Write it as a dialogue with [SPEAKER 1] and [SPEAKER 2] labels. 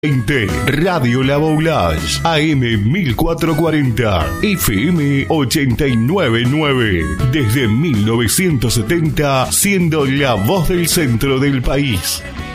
[SPEAKER 1] 20, Radio La Boulage, AM 1440, FM 899, desde 1970, siendo la voz del centro del país.